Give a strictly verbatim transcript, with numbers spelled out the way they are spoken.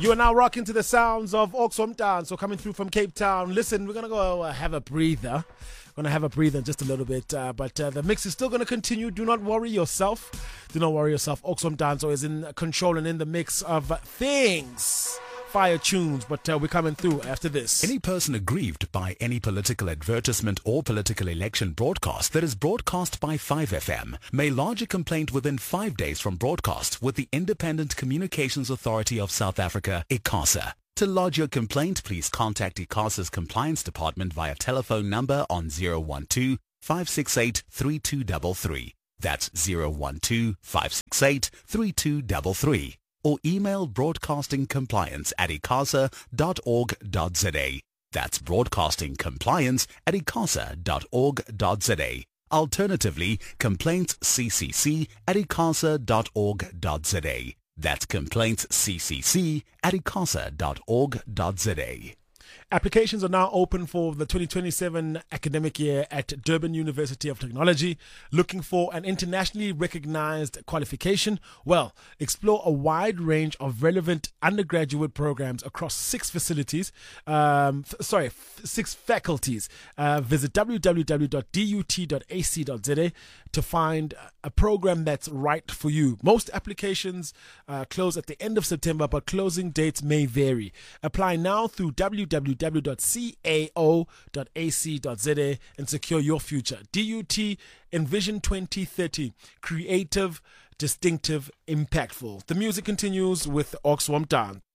You are now rocking to the sounds of Oxfam Dance, so coming through from Cape Town. Listen, we're going to go uh, have a breather. Going to have a breather in just a little bit, uh, but uh, the mix is still going to continue. Do not worry yourself. Do not worry yourself. Oxfam Dance is in control and in the mix of things. Fire tunes, but uh, we're coming through after this. Any person aggrieved by any political advertisement or political election broadcast that is broadcast by five F M may lodge a complaint within five days from broadcast with the Independent Communications Authority of South Africa, ICASA. To lodge your complaint, please contact ICASA's Compliance Department via telephone number on zero one two, five six eight, three two three three. That's zero one two, five six eight, three two three three. Or email broadcastingcompliance at icasa dot org dot za. That's broadcastingcompliance at icasa dot org dot za. Alternatively, complaintsccc at icasa dot org dot za. That's complaintsccc at icasa dot org dot za. Applications are now open for the twenty twenty-seven academic year at Durban University of Technology. Looking for an internationally recognized qualification? Well, explore a wide range of relevant undergraduate programs across six facilities. Um, f- sorry, f- six faculties. Uh, visit w w w dot d u t dot a c dot z a to find a program that's right for you. Most applications uh, close at the end of September, but closing dates may vary. Apply now through w w w dot cao dot a c dot z a and secure your future. D U T Envision twenty thirty. Creative, distinctive, impactful. The music continues with Oxfam Dance.